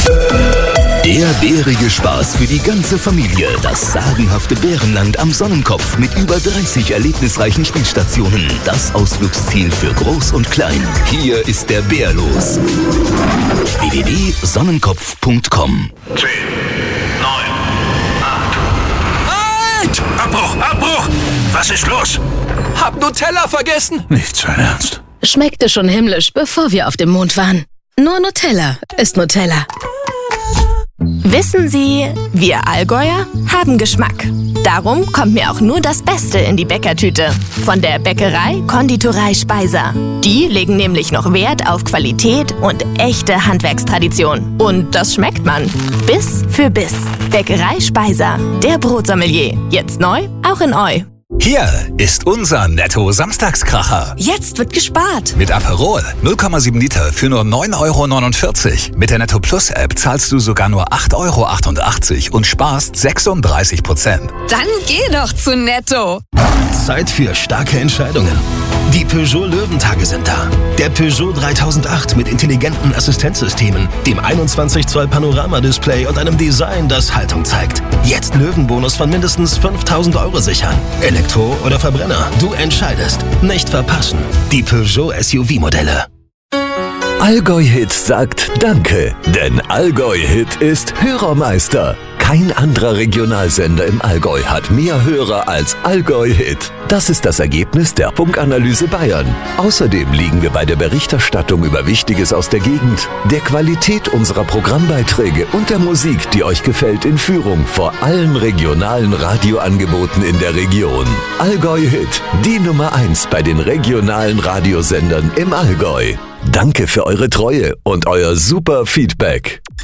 Der bärige Spaß für die ganze Familie. Das sagenhafte Bärenland am Sonnenkopf mit über 30 erlebnisreichen Spielstationen. Das Ausflugsziel für Groß und Klein. Hier ist der Bär los. www.sonnenkopf.com 10, 9, 8. Halt! Abbruch! Was ist los? Hab Nutella vergessen. Nicht sein Ernst. Schmeckte schon himmlisch, bevor wir auf dem Mond waren. Nur Nutella ist Nutella. Wissen Sie, wir Allgäuer haben Geschmack. Darum kommt mir auch nur das Beste in die Bäckertüte. Von der Bäckerei Konditorei Speiser. Die legen nämlich noch Wert auf Qualität und echte Handwerkstradition. Und das schmeckt man. Biss für Biss. Bäckerei Speiser. Der Brotsommelier. Jetzt neu, auch in Eu. Hier ist unser Netto-Samstagskracher. Jetzt wird gespart. Mit Aperol 0,7 Liter für nur 9,49 €. Mit der Netto Plus App zahlst du sogar nur 8,88 € und sparst 36%. Dann geh doch zu Netto. Zeit für starke Entscheidungen. Die Peugeot Löwentage sind da. Der Peugeot 3008 mit intelligenten Assistenzsystemen, dem 21 Zoll Panoramadisplay und einem Design, das Haltung zeigt. Jetzt Löwenbonus von mindestens 5.000 € sichern. Elektro oder Verbrenner, du entscheidest. Nicht verpassen. Die Peugeot SUV-Modelle. Allgäu-Hit sagt Danke, denn Allgäu-Hit ist Hörermeister. Kein anderer Regionalsender im Allgäu hat mehr Hörer als Allgäu-Hit. Das ist das Ergebnis der Funkanalyse Bayern. Außerdem liegen wir bei der Berichterstattung über Wichtiges aus der Gegend, der Qualität unserer Programmbeiträge und der Musik, die euch gefällt, in Führung vor allen regionalen Radioangeboten in der Region. Allgäu-Hit, die Nummer 1 bei den regionalen Radiosendern im Allgäu. Danke für eure Treue und euer super Feedback.